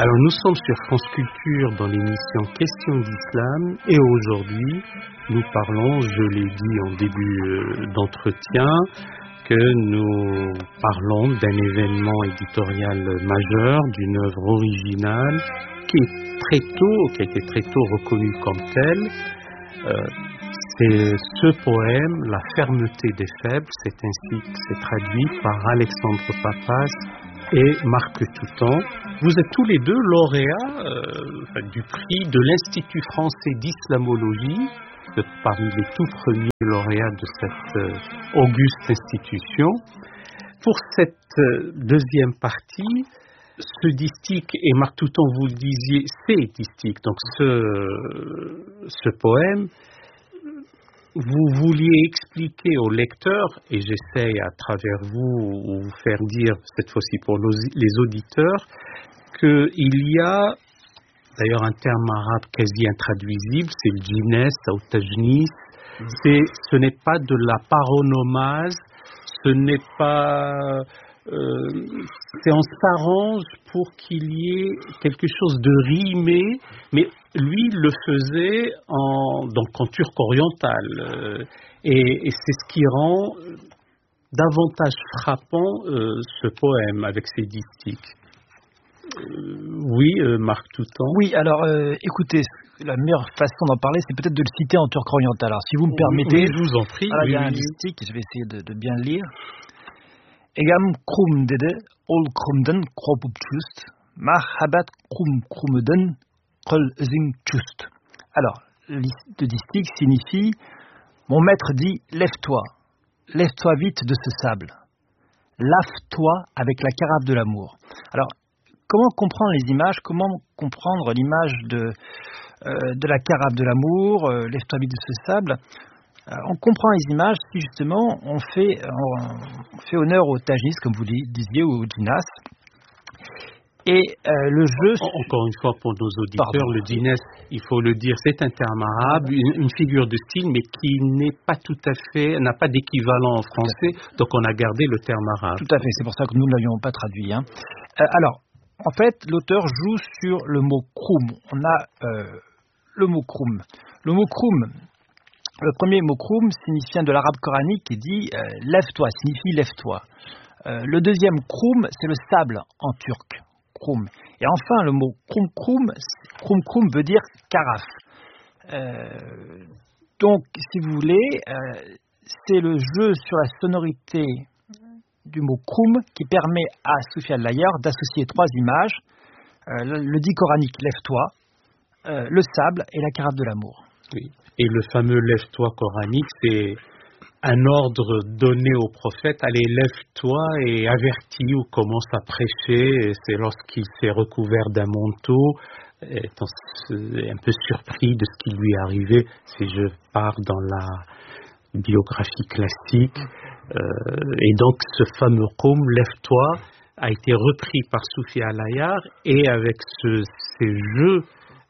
Alors nous sommes sur France Culture dans l'émission Questions d'Islam et aujourd'hui nous parlons, je l'ai dit en début d'entretien, que nous parlons d'un événement éditorial majeur, d'une œuvre originale qui a été très tôt reconnue comme telle. C'est ce poème, La fermeté des faibles, c'est ainsi que c'est traduit par Alexandre Papas et Marc Toutan. Vous êtes tous les deux lauréats du prix de l'Institut français d'islamologie, parmi les tout premiers lauréats de cette auguste institution. Pour cette deuxième partie, ce distique, et Marc Toutan vous le disiez, c'est distique, donc ce poème, vous vouliez expliquer aux lecteurs, et j'essaie à travers vous faire dire, cette fois-ci pour les auditeurs, qu'il y a d'ailleurs un terme arabe quasi intraduisible, c'est le djinès, ou tajnis, ce n'est pas de la paronomase, ce n'est pas... c'est on s'arrange pour qu'il y ait quelque chose de rimé, mais lui le faisait en turc oriental, et c'est ce qui rend davantage frappant ce poème avec ses distiques. Oui, Marc Toutan. Oui, alors écoutez, la meilleure façon d'en parler, c'est peut-être de le citer en turc oriental. Alors si vous me permettez, je vous en prie. Voilà, il y a un distique, je vais essayer de bien le lire. Egam krum dede, ol krumden kropup chust, marhabat krum krumeden, kol zing chust. Alors, le distique signifie, mon maître dit, lève-toi vite de ce sable, lave-toi avec la carafe de l'amour. Alors, comment comprendre les images, comment comprendre l'image de la carafe de l'amour, lève-toi vite de ce sable? On comprend les images si justement on fait honneur au tajnis, comme vous disiez, ou au djinas. Et le jeu... Encore une fois pour nos auditeurs, le djinas, il faut le dire, c'est un terme arabe, une figure de style, mais qui n'est pas tout à fait, n'a pas d'équivalent en français, donc on a gardé le terme arabe. Tout à fait, c'est pour ça que nous ne l'avions pas traduit. Alors, en fait, l'auteur joue sur le mot kroum. On a le mot kroum. Le mot kroum, le premier mot kroum signifie de l'arabe coranique qui dit lève-toi, signifie lève-toi. Le deuxième kroum, c'est le sable en turc, kroum. Et enfin, le mot kroum veut dire carafe. Donc, si vous voulez, c'est le jeu sur la sonorité du mot kroum qui permet à Soufi al-Layar d'associer trois images, le dit coranique lève-toi, le sable et la carafe de l'amour. Oui. Et le fameux lève-toi coranique, c'est un ordre donné au prophète, allez lève-toi et avertis ou commence à prêcher, et c'est lorsqu'il s'est recouvert d'un manteau, étant un peu surpris de ce qui lui est arrivé, si je pars dans la biographie classique, et donc ce fameux Qum, lève-toi, a été repris par Soufi al-Layar, et avec ces jeux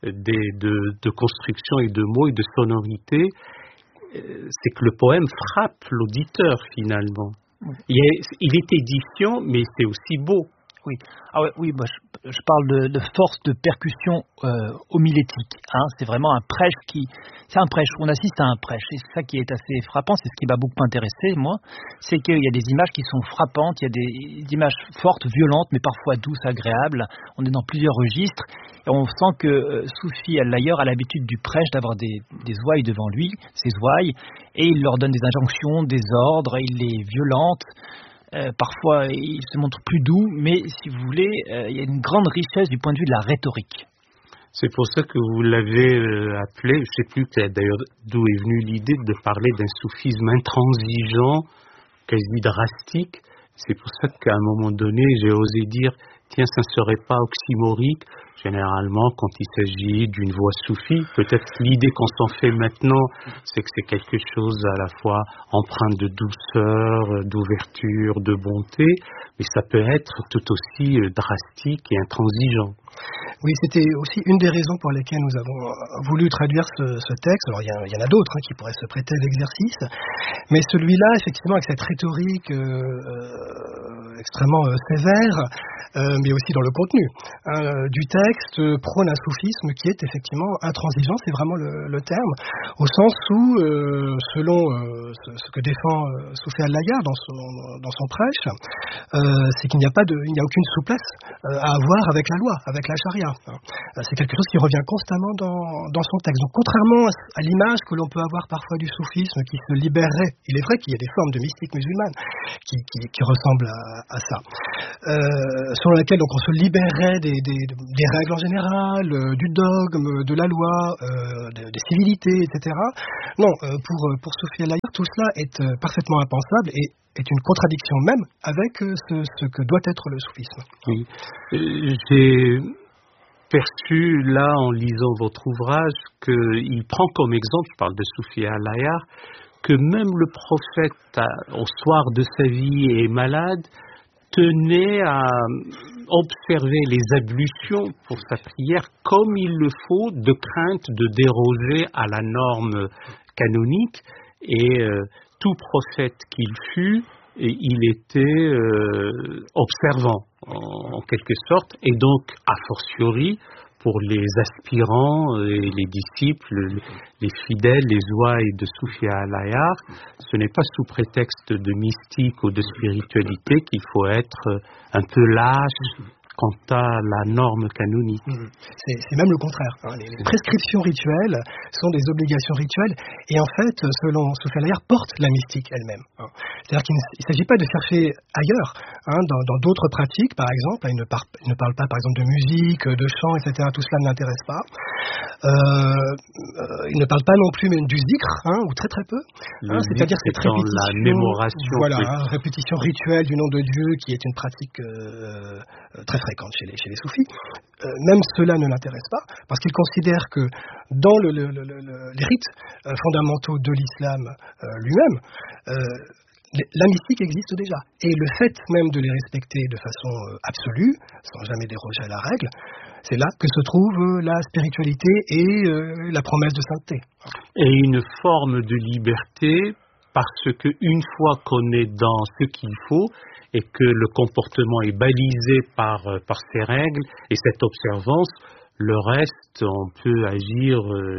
de construction et de mots et de sonorité, c'est que le poème frappe l'auditeur finalement. Il est édifiant, mais c'est aussi beau. Oui, oui, moi je parle de force de percussion homilétique. C'est vraiment un prêche c'est un prêche. On assiste à un prêche. Et c'est ça qui est assez frappant. C'est ce qui m'a beaucoup intéressé, moi. C'est qu'il y a des images qui sont frappantes. Il y a des images fortes, violentes, mais parfois douces, agréables. On est dans plusieurs registres. Et on sent que Soufi al-Layar a l'habitude du prêche, d'avoir des ouailles devant lui, ses ouailles, et il leur donne des injonctions, des ordres, il les violente. Parfois, il se montre plus doux, mais si vous voulez, il y a une grande richesse du point de vue de la rhétorique. C'est pour ça que vous l'avez appelé, je ne sais plus d'ailleurs d'où est venue l'idée de parler d'un soufisme intransigeant, quasi drastique. C'est pour ça qu'à un moment donné, j'ai osé dire, tiens, ça ne serait pas oxymorique. Généralement, quand il s'agit d'une voix soufie, peut-être l'idée qu'on s'en fait maintenant, c'est que c'est quelque chose à la fois empreint de douceur, d'ouverture, de bonté, mais ça peut être tout aussi drastique et intransigeant. Oui, c'était aussi une des raisons pour lesquelles nous avons voulu traduire ce texte. Alors, il y en a d'autres qui pourraient se prêter à l'exercice, mais celui-là, effectivement, avec cette rhétorique extrêmement sévère, mais aussi dans le contenu du texte, textes prônent un soufisme qui est effectivement intransigeant, c'est vraiment le terme, au sens où, selon ce que défend Soufi al-Layar dans son prêche, c'est qu'il n'y a aucune souplesse à avoir avec la loi, avec la charia. C'est quelque chose qui revient constamment dans son texte. Donc, contrairement à l'image que l'on peut avoir parfois du soufisme qui se libérerait, il est vrai qu'il y a des formes de mystique musulmane qui ressemblent à ça, selon laquelle donc on se libérerait des règles en général, du dogme, de la loi, des civilités, etc. Non, pour Soufi al-Layar, tout cela est parfaitement impensable et est une contradiction même avec ce que doit être le soufisme. Oui. J'ai perçu là en lisant votre ouvrage qu'il prend comme exemple, je parle de Soufi al-Layar, que même le prophète au soir de sa vie est malade, tenait à observer les ablutions pour sa prière comme il le faut, de crainte de déroger à la norme canonique, et tout prophète qu'il fût, il était observant en quelque sorte, et donc a fortiori pour les aspirants et les disciples, les fidèles, les ouailles de Soufi al-Layar, ce n'est pas sous prétexte de mystique ou de spiritualité qu'il faut être un peu lâche quant à la norme canonique. C'est même le contraire. Les prescriptions rituelles sont des obligations rituelles et en fait, selon Soufi al-Layar, portent la mystique elle-même. C'est-à-dire qu'il ne s'agit pas de chercher ailleurs, dans d'autres pratiques, par exemple. Il ne parle pas, par exemple, de musique, de chant, etc. Tout cela ne l'intéresse pas. Il ne parle pas non plus même du zikr, ou très très peu. C'est-à-dire cette répétition, la mémoration. Voilà, répétition rituelle du nom de Dieu, qui est une pratique très fréquente chez les soufis. Même cela ne l'intéresse pas, parce qu'il considère que dans les rites fondamentaux de l'islam lui-même, la mystique existe déjà. Et le fait même de les respecter de façon absolue, sans jamais déroger à la règle, c'est là que se trouve la spiritualité et la promesse de sainteté. Et une forme de liberté, parce qu'une fois qu'on est dans ce qu'il faut, et que le comportement est balisé par ces règles et cette observance, le reste, on peut agir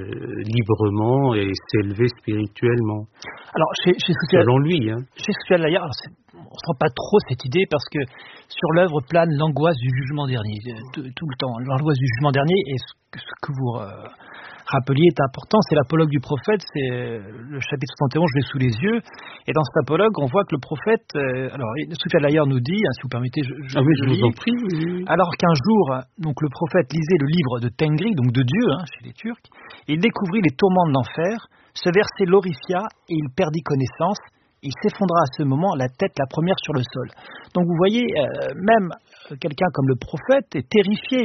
librement et s'élever spirituellement. Alors, selon lui. Chez Soufi al-Layar, on ne sent pas trop cette idée parce que sur l'œuvre plane l'angoisse du jugement dernier, tout le temps. L'angoisse du jugement dernier, et ce que vous rappeliez est important, c'est l'apologue du prophète, c'est le chapitre 71, je l'ai sous les yeux, et dans cet apologue, on voit que le prophète, alors Soufi al-Layar nous dit, si vous permettez, je vous en prie. Oui. Alors qu'un jour, donc le prophète lisait le livre de Tengri, donc de Dieu, chez les Turcs, et il découvrit les tourments de l'enfer, ce verset l'horrifia et il perdit connaissance. Il s'effondra à ce moment, la tête la première sur le sol. Donc vous voyez, même quelqu'un comme le prophète est terrifié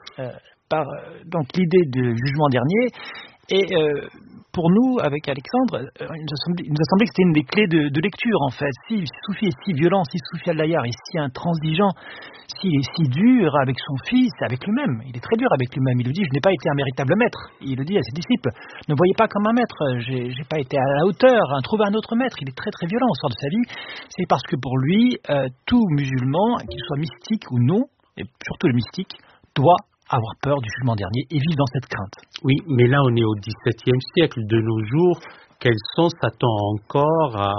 par donc l'idée du jugement dernier. Et pour nous, avec Alexandre, il nous a semblé que c'était une des clés de lecture, en fait. Si Soufi est si violent, si Soufi al-Layar est si intransigeant, s'il est si dur avec son fils, avec lui-même, il est très dur avec lui-même. Il lui dit, je n'ai pas été un véritable maître. Il le dit à ses disciples, ne voyez pas comme un maître, j'ai pas été à la hauteur, trouvez un autre maître. Il est très très violent au soir de sa vie. C'est parce que pour lui, tout musulman, qu'il soit mystique ou non, et surtout le mystique, doit avoir peur du jugement dernier et vivre dans cette crainte. Oui, mais là on est au XVIIe siècle. De nos jours, quel sens a-t-on encore à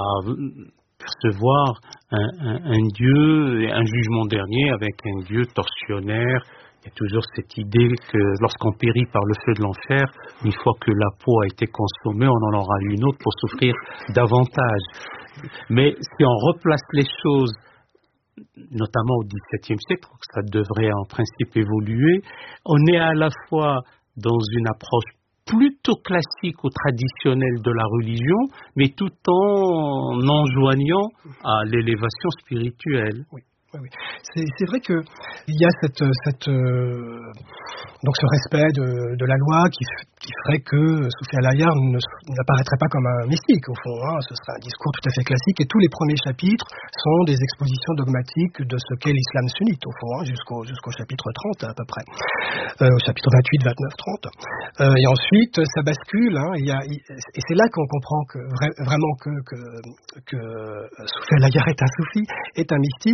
percevoir un Dieu, un jugement dernier avec un Dieu tortionnaire? Il y a toujours cette idée que lorsqu'on périt par le feu de l'enfer, une fois que la peau a été consommée, on en aura une autre pour souffrir davantage. Mais si on replace les choses, notamment au XVIIe siècle, ça devrait en principe évoluer, on est à la fois dans une approche plutôt classique ou traditionnelle de la religion, mais tout en enjoignant à l'élévation spirituelle. Oui. C'est vrai que il y a donc ce respect de la loi qui ferait que Soufi al-Layar n'apparaîtrait pas comme un mystique au fond. Ce serait un discours tout à fait classique et tous les premiers chapitres sont des expositions dogmatiques de ce qu'est l'islam sunnite au fond, jusqu'au chapitre 30 à peu près, au chapitre 28, 29, 30. Et ensuite ça bascule. Et c'est là qu'on comprend que vraiment que Soufi al-Layar est un soufi, est un mystique.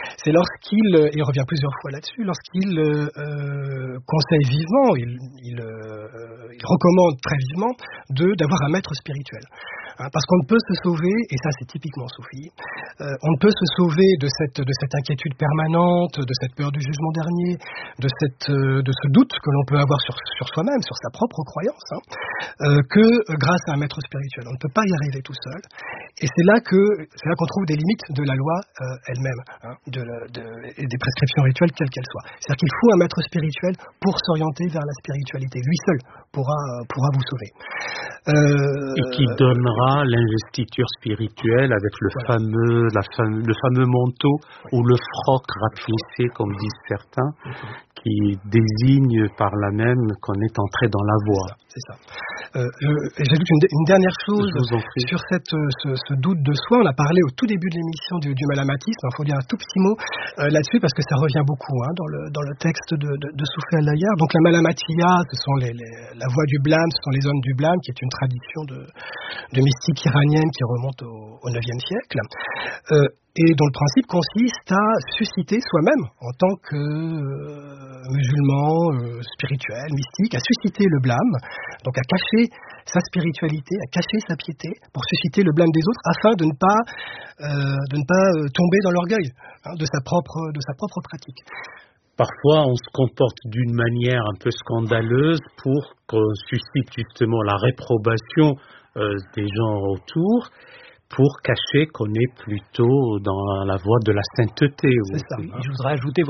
c'est lorsqu'il, et il revient plusieurs fois là-dessus, lorsqu'il conseille vivement, il recommande très vivement d'avoir un maître spirituel. Parce qu'on ne peut se sauver, et ça c'est typiquement soufi, on ne peut se sauver de cette inquiétude permanente, de cette peur du jugement dernier, de ce doute que l'on peut avoir sur soi-même, sur sa propre croyance, que grâce à un maître spirituel. On ne peut pas y arriver tout seul. Et c'est là qu'on trouve des limites de la loi elle-même, et des prescriptions rituelles quelles qu'elles soient. C'est-à-dire qu'il faut un maître spirituel pour s'orienter vers la spiritualité. Lui seul pourra vous sauver. Et qui donnera l'investiture spirituelle avec le fameux manteau ou le froc rafraîchi, comme disent certains, qui désigne par là même qu'on est entré dans la voie. C'est ça. J'ajoute une dernière chose sur ce doute de soi. On a parlé au tout début de l'émission du malamatisme. Il faut dire un tout petit mot là-dessus parce que ça revient beaucoup dans le texte de Soufi al-Layar. Donc la malamatia, ce sont la voie du blâme, ce sont les zones du blâme, qui est une tradition de mystique iranienne qui remonte au IXe siècle. Et dont le principe consiste à susciter soi-même, en tant que musulman, spirituel, mystique, à susciter le blâme, donc à cacher sa spiritualité, à cacher sa piété, pour susciter le blâme des autres, afin de ne pas tomber dans l'orgueil de sa propre pratique. Parfois, on se comporte d'une manière un peu scandaleuse pour qu'on suscite justement la réprobation des gens autour, pour cacher qu'on est plutôt dans la voie de la sainteté. C'est ça. Et je voudrais ajouter,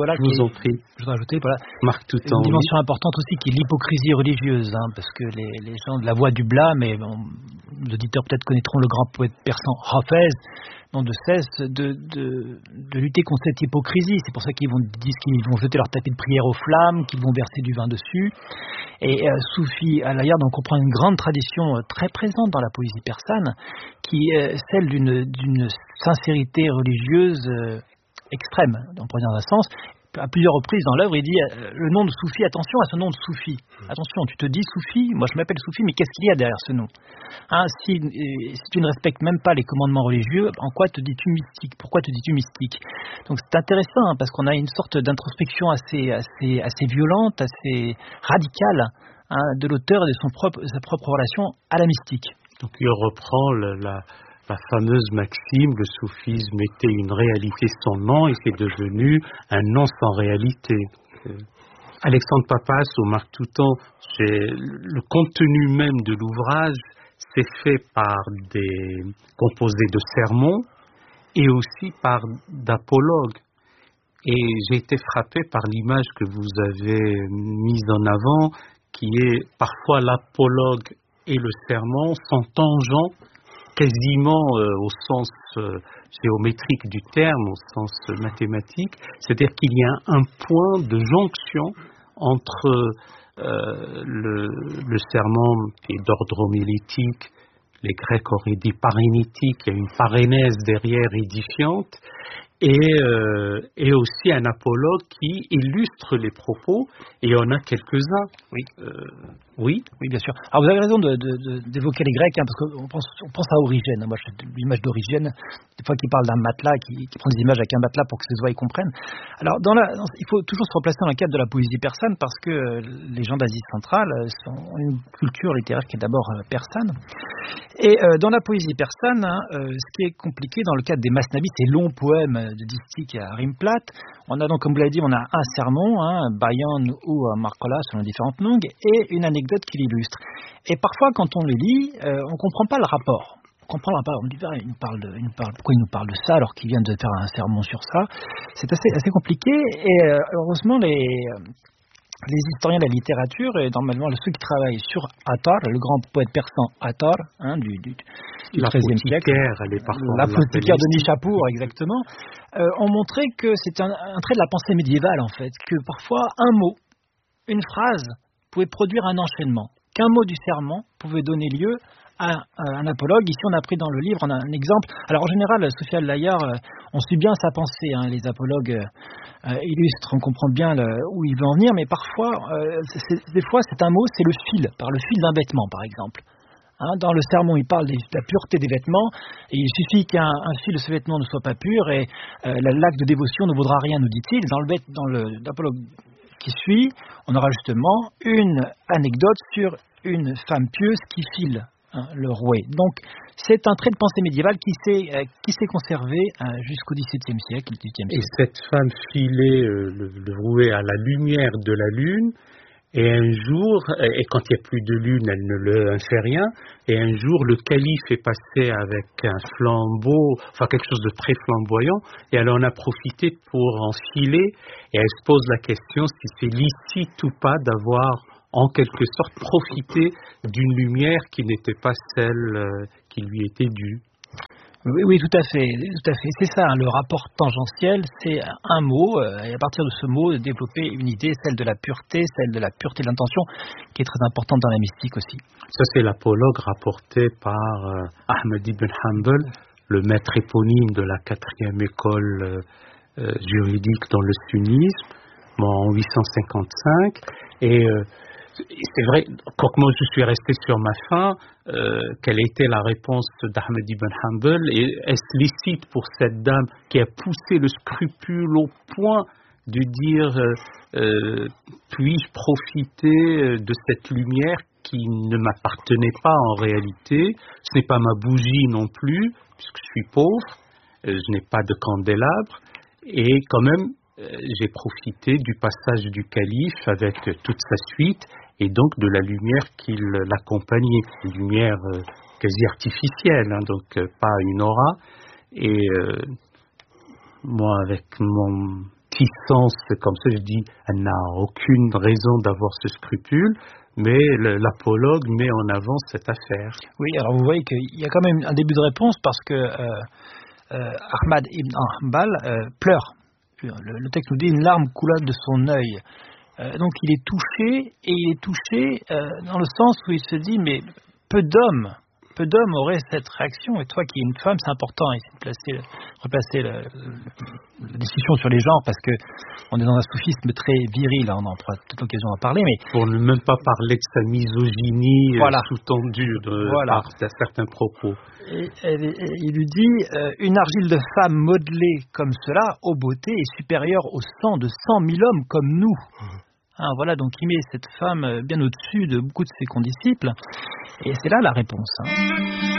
Marc Toutan, une dimension importante aussi qui est l'hypocrisie religieuse, parce que les gens de la voie du blâme, et les auditeurs peut-être connaîtront le grand poète persan Hafez, n'ont de cesse de lutter contre cette hypocrisie. C'est pour ça qu'ils disent qu'ils vont jeter leur tapis de prière aux flammes, qu'ils vont verser du vin dessus. Et Soufi al-Layar donc comprend une grande tradition très présente dans la poésie persane, qui est celle d'une sincérité religieuse extrême, dans un sens. À plusieurs reprises dans l'œuvre, il dit le nom de Soufi, attention à ce nom de Soufi. Attention, tu te dis Soufi, moi je m'appelle Soufi, mais qu'est-ce qu'il y a derrière ce nom? Si tu ne respectes même pas les commandements religieux, en quoi te dis-tu mystique? Pourquoi te dis-tu mystique? Donc c'est intéressant, parce qu'on a une sorte d'introspection assez violente, assez radicale, de l'auteur et de sa propre relation à la mystique. Donc il reprend la fameuse maxime, le soufisme était une réalité sans nom et c'est devenu un nom sans réalité. Alexandre Papas ou Marc Toutan, le contenu même de l'ouvrage, c'est fait composé de sermons et aussi par d'apologues. Et j'ai été frappé par l'image que vous avez mise en avant, qui est parfois l'apologue et le sermon sont tangents quasiment au sens géométrique du terme, au sens mathématique, c'est-à-dire qu'il y a un point de jonction entre le sermon qui est d'ordre homilétique, les Grecs auraient dit parénétique, il y a une parénèse derrière édifiante, et aussi un apologue qui illustre les propos, et il y en a quelques-uns. Oui, bien sûr. Alors vous avez raison d'évoquer les Grecs, parce qu'on pense à Origène. Moi, j'ai l'image d'Origène, des fois qu'il parle d'un matelas, qui prend des images avec un matelas pour que ses oreilles comprennent. Alors, il faut toujours se replacer dans le cadre de la poésie persane, parce que les gens d'Asie centrale ont une culture littéraire qui est d'abord persane. Et dans la poésie persane, ce qui est compliqué dans le cadre des masnabis, ces longs poèmes de distique à rime plate, on a donc, comme vous l'avez dit, on a un sermon, un bayan ou un marcola selon différentes langues, et une anecdote qui l'illustre. Et parfois, quand on les lit, on ne comprend pas le rapport. On me dit, pourquoi il nous parle de ça alors qu'il vient de faire un sermon sur ça? C'est assez compliqué, et heureusement, les historiens de la littérature, et normalement ceux qui travaillent sur Attar, le grand poète persan Attar, du XIIIe siècle, l'apothicaire de Nishapur, exactement, ont montré que c'est un trait de la pensée médiévale, en fait, que parfois un mot, une phrase, pouvait produire un enchaînement, qu'un mot du sermon pouvait donner lieu à un apologue. Ici, on a pris dans le livre, on a un exemple. Alors, en général, Soufi al-Layar, on suit bien sa pensée. Les apologues illustrent, on comprend bien où il veut en venir, mais parfois, des fois, c'est un mot, c'est le fil d'un vêtement, par exemple. Dans le sermon, il parle de la pureté des vêtements. Et il suffit qu'un fil de ce vêtement ne soit pas pur et l'acte de dévotion ne vaudra rien, nous dit-il. Dans l'apologue qui suit, on aura justement une anecdote sur une femme pieuse qui file le rouet. Donc, c'est un trait de pensée médiéval qui s'est conservé jusqu'au XVIIe siècle, XVIIIe siècle. Et cette femme filait le rouet à la lumière de la lune. Et un jour, et quand il n'y a plus de lune, elle ne le fait rien. Et un jour, le calife est passé avec un flambeau, enfin quelque chose de très flamboyant, et elle en a profité pour en filer. Et elle se pose la question si c'est licite ou pas d'avoir, en quelque sorte, profité d'une lumière qui n'était pas celle qui lui était due. Oui, tout à fait. C'est ça, le rapport tangentiel, c'est un mot, et à partir de ce mot, développer une idée, celle de la pureté de l'intention, qui est très importante dans la mystique aussi. Ça, c'est l'apologue rapporté par Ahmed ibn Hanbal, le maître éponyme de la 4e école juridique dans le sunnisme, en 855. Et c'est vrai, quand moi je suis resté sur ma faim, quelle a été la réponse d'Ahmed ibn Hanbal, et est-ce licite pour cette dame qui a poussé le scrupule au point de dire puis-je profiter de cette lumière qui ne m'appartenait pas en réalité, ce n'est pas ma bougie non plus, puisque je suis pauvre, je n'ai pas de candélabre, et quand même j'ai profité du passage du calife avec toute sa suite, et donc de la lumière qui l'accompagnait, une lumière quasi artificielle, donc pas une aura. Et moi, avec mon petit sens comme ça, je dis, elle n'a aucune raison d'avoir ce scrupule, mais l'apologue met en avant cette affaire. Oui, alors vous voyez qu'il y a quand même un début de réponse, parce que Ahmad ibn Hanbal pleure. Le texte nous dit une larme coula de son œil. Donc il est touché, et il est touché dans le sens où il se dit, mais peu d'hommes auraient cette réaction, et toi qui es une femme, c'est important ici de replacer la discussion sur les genres, parce que on est dans un soufisme très viril, on en aura peut-être l'occasion d'en parler, mais pour ne même pas parler de sa misogynie sous-tendue par certains propos. Et il lui dit, une argile de femme modelée comme cela, aux beautés, est supérieure au sang de 100 000 hommes comme nous. Voilà, donc il met cette femme bien au-dessus de beaucoup de ses condisciples, et c'est là la réponse.